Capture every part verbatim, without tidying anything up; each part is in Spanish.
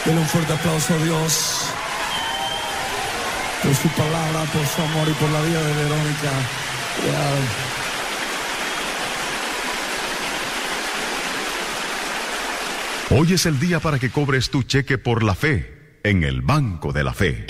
Denle un fuerte aplauso a Dios por su palabra, por su amor y por la vida de Verónica. Wow. Hoy es el día para que cobres tu cheque por la fe en el Banco de la Fe.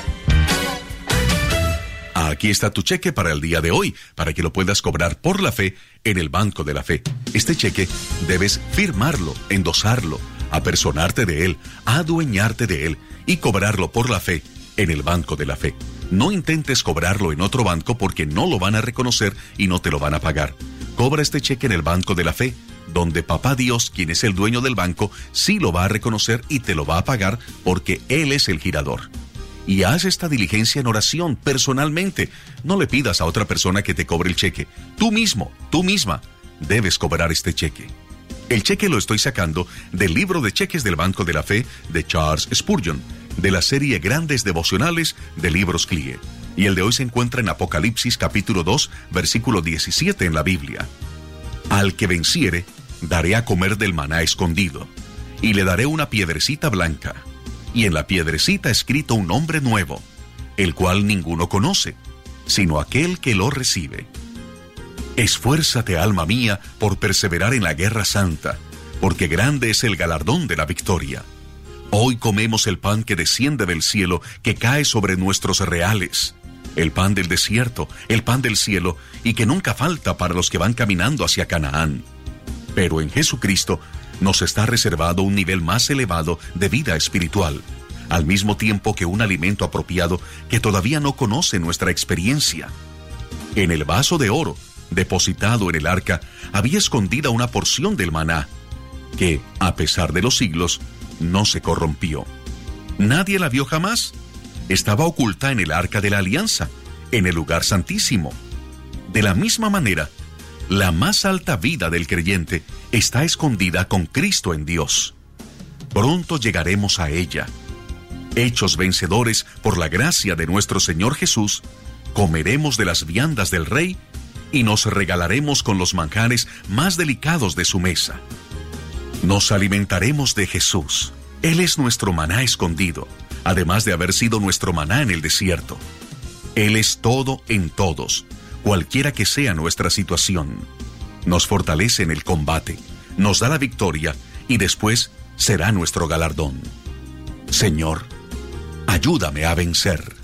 Aquí está tu cheque para el día de hoy, para que lo puedas cobrar por la fe en el Banco de la Fe. Este cheque debes firmarlo, endosarlo, apersonarte de él, adueñarte de él y cobrarlo por la fe en el Banco de la Fe. No intentes cobrarlo en otro banco porque no lo van a reconocer y no te lo van a pagar. Cobra este cheque en el Banco de la Fe, donde Papá Dios, quien es el dueño del banco, sí lo va a reconocer y te lo va a pagar porque Él es el girador. Y haz esta diligencia en oración, personalmente. No le pidas a otra persona que te cobre el cheque. Tú mismo, tú misma, debes cobrar este cheque. El cheque lo estoy sacando del libro de cheques del Banco de la Fe de Charles Spurgeon, de la serie Grandes Devocionales de Libros C L I E. Y el de hoy se encuentra en Apocalipsis capítulo dos, versículo diecisiete en la Biblia. Al que venciere, daré a comer del maná escondido, y le daré una piedrecita blanca, y en la piedrecita escrito un nombre nuevo, el cual ninguno conoce, sino aquel que lo recibe. Esfuérzate, alma mía, por perseverar en la guerra santa, porque grande es el galardón de la victoria. Hoy comemos el pan que desciende del cielo, que cae sobre nuestros reales, el pan del desierto, el pan del cielo, y que nunca falta para los que van caminando hacia Canaán. Pero en Jesucristo nos está reservado un nivel más elevado de vida espiritual, al mismo tiempo que un alimento apropiado que todavía no conoce nuestra experiencia. En el vaso de oro, depositado en el arca, había escondida una porción del maná, que, a pesar de los siglos, no se corrompió. Nadie la vio jamás. Estaba oculta en el arca de la alianza, en el lugar santísimo. De la misma manera, la más alta vida del creyente está escondida con Cristo en Dios. Pronto llegaremos a ella. Hechos vencedores por la gracia de nuestro Señor Jesús, comeremos de las viandas del Rey y nos regalaremos con los manjares más delicados de su mesa. Nos alimentaremos de Jesús. Él es nuestro maná escondido, además de haber sido nuestro maná en el desierto. Él es todo en todos, cualquiera que sea nuestra situación. Nos fortalece en el combate, nos da la victoria y después será nuestro galardón. Señor, ayúdame a vencer.